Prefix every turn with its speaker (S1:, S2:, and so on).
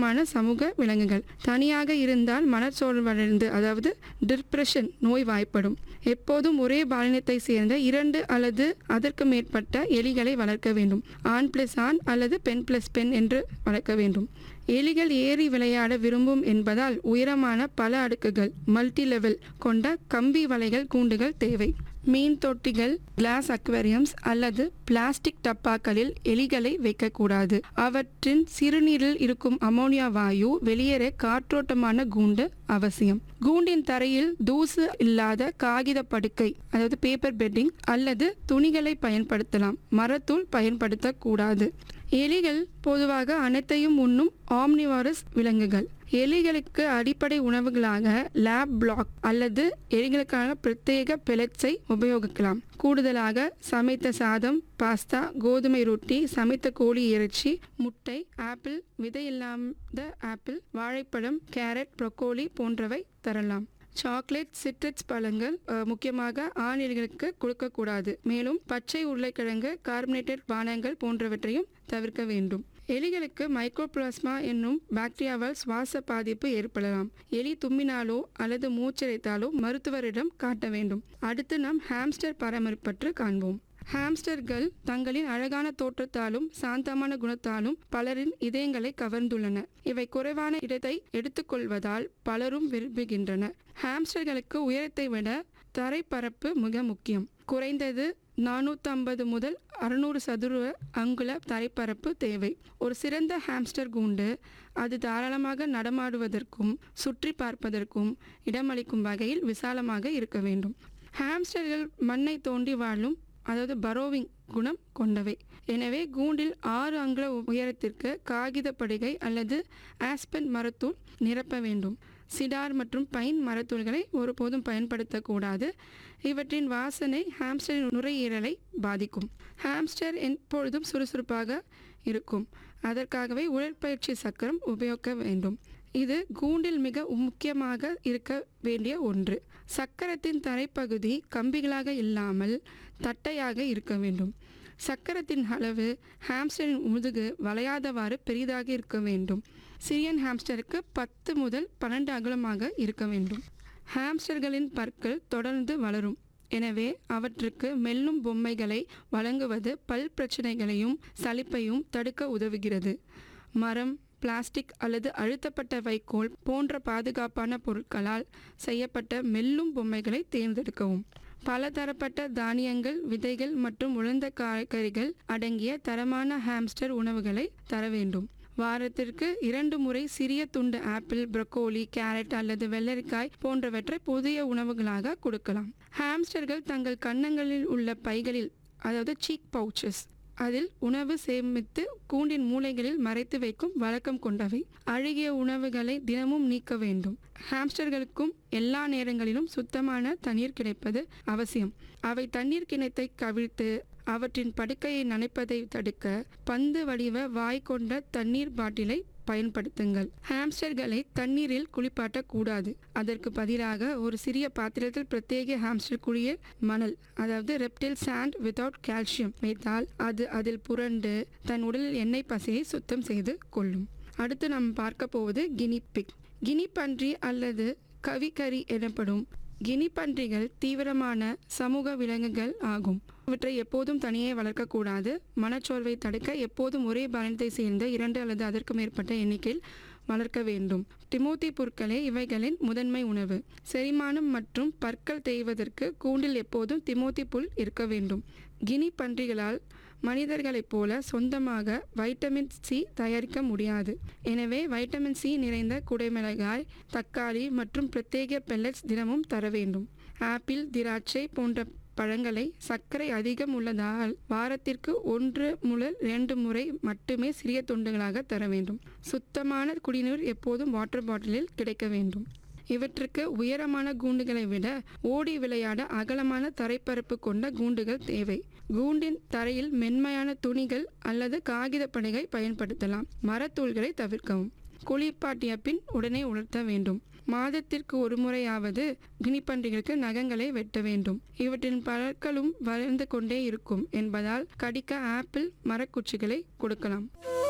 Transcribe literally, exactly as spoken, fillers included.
S1: முக்கியமான சமூக விலங்குகள். தனியாக இருந்தால் மனச்சோர்வடைந்து அதாவது டிப்ரெஷன் நோய் வாய்ப்படும். எப்போதும் ஒரே பாலினத்தை சேர்ந்த இரண்டு அல்லது அதற்கு மேற்பட்ட எலிகளை வளர்க்க வேண்டும். ஆண் பிளஸ் ஆண் அல்லது பெண் பிளஸ் பெண் என்று வளர்க்க வேண்டும். எலிகள் ஏறி விளையாட விரும்பும் என்பதால் உயரமான பல அடுக்குகள் மல்டி லெவல் கொண்ட கம்பி வலைகள் கூண்டுகள் தேவை. மீன் தொட்டிகள், கிளாஸ் அக்வேரியம்ஸ் அல்லது பிளாஸ்டிக் டப்பாக்களில் எலிகளை வைக்கக்கூடாது. அவற்றின் சிறுநீரில் இருக்கும் அமோனியா வாயு வெளியேற காற்றோட்டமான கூண்டு அவசியம். கூண்டின் தரையில் தூசு இல்லாத காகித படுக்கை அதாவது பேப்பர் பெட்டிங் அல்லது துணிகளை பயன்படுத்தலாம். மரத்தூள் பயன்படுத்தக்கூடாது. எலிகள் பொதுவாக அனைத்தையும் உண்ணும் ஆம்னிவாரஸ் விலங்குகள். எலிகளுக்கு அடிப்படை உணவுகளாக லேப் பிளாக் அல்லது எலிகளுக்கான பிரத்யேக பெலட்ஸை உபயோகிக்கலாம். கூடுதலாக சமைத்த சாதம், பாஸ்தா, கோதுமை ரொட்டி, சமைத்த கோழி இறைச்சி, முட்டை, ஆப்பிள், விதையில்லாத ஆப்பிள், வாழைப்பழம், கேரட், ப்ரொக்கோலி போன்றவை தரலாம். சாக்லேட், சிட்ரஸ் பழங்கள் முக்கியமாக ஆண் எலிகளுக்கு கொடுக்கக்கூடாது. மேலும் பச்சை உருளைக்கிழங்கு, கார்பனேட்டட் பானங்கள் போன்றவற்றையும் தவிர்க்க வேண்டும். எலிகளுக்கு மைக்ரோபிளாஸ்மா என்னும் பாக்டீரியாவால் சுவாச பாதிப்பு ஏற்படலாம். எலி தும்மினாலோ அல்லது மூச்சரைத்தாலோ மருத்துவரிடம் காட்ட வேண்டும். அடுத்து நாம் ஹாம்ஸ்டர் பராமரிப்பு பற்றி காண்போம். ஹாம்ஸ்டர்கள் தங்களின் அழகான தோற்றத்தாலும் சாந்தமான குணத்தாலும் பலரின் இதயங்களை கவர்ந்துள்ளன. இவை குறைவான இடத்தை எடுத்துக்கொள்வதால் பலரும் விரும்புகின்றனர். ஹாம்ஸ்டர்களுக்கு உயரத்தை விட தரைப்பரப்பு மிக முக்கியம். குறைந்தது நானூற்றி ஐம்பது முதல் அறுநூறு சதுர அங்குல தரைப்பரப்பு தேவை. ஒரு சிறந்த ஹாம்ஸ்டர் கூண்டு அது தாராளமாக நடமாடுவதற்கும் சுற்றி பார்ப்பதற்கும் இடமளிக்கும் வகையில் விசாலமாக இருக்க வேண்டும். ஹாம்ஸ்டர்கள் மண்ணை தோண்டி வாழும் அதாவது பரோவிங் குணம் கொண்டவை. எனவே கூண்டில் ஆறு அங்குல உயரத்திற்கு காகித படுகை அல்லது ஆஸ்பென் மரத்தூள் நிரப்ப வேண்டும். சிடார் மற்றும் பைன் மரத்தூள்களை ஒருபோதும் பயன்படுத்தக்கூடாது. இவற்றின் வாசனை ஹாம்ஸ்டரின் நுரையீரலை பாதிக்கும். ஹாம்ஸ்டர் எப்பொழுதும் சுறுசுறுப்பாக இருக்கும். அதற்காகவே உடற்பயிற்சி சக்கரம் உபயோகிக்க வேண்டும். இது கூண்டில் மிக முக்கியமாக இருக்க வேண்டிய ஒன்று. சக்கரத்தின் தரைப்பகுதி கம்பிகளாக இல்லாமல் தட்டையாக இருக்க வேண்டும். சக்கரத்தின் அளவு ஹாம்ஸ்டரின் முதுகு வளையாதவாறு பெரிதாக இருக்க வேண்டும். சிரியன் ஹாம்ஸ்டருக்கு பத்து முதல் பன்னெண்டு அகலமாக இருக்க வேண்டும். ஹாம்ஸ்டர்களின் பற்கள் தொடர்ந்து வளரும். எனவே அவற்றுக்கு மெல்லும் பொம்மைகளை வழங்குவது பல் பிரச்சனைகளையும் சலிப்பையும் தடுக்க உதவுகிறது. மரம், பிளாஸ்டிக் அல்லது அழுத்தப்பட்ட வைக்கோல் போன்ற பாதுகாப்பான பொருட்களால் செய்யப்பட்ட மெல்லும் பொம்மைகளை தேர்ந்தெடுக்கவும். பலதரப்பட்ட தானியங்கள், விதைகள் மற்றும் உலர்ந்த காய்கறிகள் அடங்கிய தரமான ஹாம்ஸ்டர் உணவுகளை தர வேண்டும். வாரத்திற்கு இரண்டு முறை சிறிய துண்டு ஆப்பிள், ப்ரொக்கோலி, கேரட் அல்லது வெள்ளரிக்காய் போன்றவற்றை புதிய உணவுகளாக கொடுக்கலாம். ஹாம்ஸ்டர்கள் தங்கள் கன்னங்களில் உள்ள பைகளில் அதாவது சீக் பவுச்சஸ் அதில் உணவு சேமித்து கூண்டின் மூலைகளில் மறைத்து வைக்கும் வழக்கம் கொண்டவை. அழுகிய உணவுகளை தினமும் நீக்க வேண்டும். ஹாம்ஸ்டர்களுக்கும் எல்லா நேரங்களிலும் சுத்தமான தண்ணீர் கிடைப்பது அவசியம். அவை தண்ணீர் கிணத்தை கவிழ்த்து அவற்றின் படுக்கையை நனைப்பதை தடுக்க பந்து வடிவ வாய் கொண்ட தண்ணீர் பாட்டிலை பயன்படுத்துங்கள். ஹாம்ஸ்டர்களை தண்ணீரில் குளிப்பாட்டக்கூடாது. அதற்கு பதிலாக ஒரு சிறிய பாத்திரத்தில் பிரத்யேக ஹாம்ஸ்டர் குளியல் மணல் அதாவது ரெப்டைல் சாண்ட் வித்தவுட் கால்சியம் வைத்தால் அது அதில் புரண்டு தன் உடலில் எண்ணெய் பசையை சுத்தம் செய்து கொள்ளும். அடுத்து நாம் பார்க்க போவது கினிபிக். கினிப்பன்றி அல்லது கவிக்கரி எனப்படும் கினிப்பன்றிகள் தீவிரமான சமூக விலங்குகள் ஆகும். இவற்றை எப்போதும் தனியே வளர்க்கக்கூடாது. மனச்சோர்வை தடுக்க எப்போதும் ஒரே பாலினத்தை சேர்ந்த இரண்டு அல்லது அதற்கு மேற்பட்ட எண்ணிக்கையில் வளர்க்க வேண்டும். டிமோத்தி புற்களே இவைகளின் முதன்மை உணவு. செரிமானம் மற்றும் பற்கள் தேய்வதற்கு கூண்டில் எப்போதும் திமோத்தி புல் இருக்க வேண்டும். கினி பன்றிகளால் மனிதர்களைப் போல சொந்தமாக வைட்டமின் சி தயாரிக்க முடியாது. எனவே வைட்டமின் சி நிறைந்த குடைமிளகாய், தக்காளி மற்றும் பிரத்யேக பெல்லட்ஸ் தினமும் தர வேண்டும். ஆப்பிள், திராட்சை போன்ற பழங்களை சர்க்கரை அதிகம் உள்ளதால் வாரத்திற்கு ஒன்று முதல் இரண்டு முறை மட்டுமே சிறிய துண்டுகளாக தர வேண்டும். சுத்தமான குடிநீர் எப்போதும் வாட்டர் பாட்டிலில் கிடைக்க வேண்டும். இவற்றுக்கு உயரமான கூண்டுகளை விட ஓடி விளையாட அகலமான தரைப்பரப்பு கொண்ட கூண்டுகள் தேவை. கூண்டின் தரையில் மென்மையான துணிகள் அல்லது காகித பலகை பயன்படுத்தலாம். மரத்தூள்களை தவிர்க்கவும். குளிப்பாட்டிய பின் உடனே உலர்த்த வேண்டும். மாதத்திற்கு ஒரு முறையாவது கினிப்பன்றிகளுக்கு நகங்களை வெட்ட வேண்டும். இவற்றின் பற்களும் வளர்ந்து கொண்டே இருக்கும் என்பதால் கடிக்க ஆப்பிள் மரக்குச்சிகளை கொடுக்கலாம்.